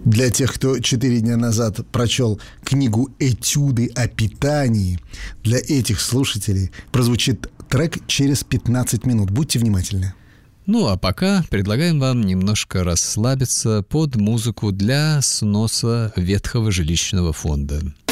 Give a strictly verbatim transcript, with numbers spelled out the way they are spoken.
Для тех, кто четыре дня назад прочел книгу «Этюды о питании», для этих слушателей прозвучит трек через пятнадцать минут. Будьте внимательны. Ну а пока предлагаем вам немножко расслабиться под музыку для сноса ветхого жилищного фонда.